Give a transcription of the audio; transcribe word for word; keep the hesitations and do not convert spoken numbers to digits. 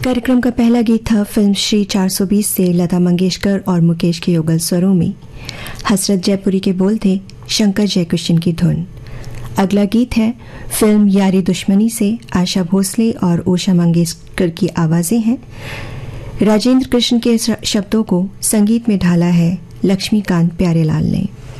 कार्यक्रम का पहला गीत था फिल्म श्री चार सौ बीस से लता मंगेशकर और मुकेश के युगल स्वरों में। हसरत जयपुरी के बोल थे शंकर जयकिशन की धुन। अगला गीत है फिल्म यारी दुश्मनी से, आशा भोसले और उषा मंगेशकर की आवाजें हैं। राजेंद्र कृष्ण के शब्दों को संगीत में ढाला है लक्ष्मीकांत प्यारेलाल ने।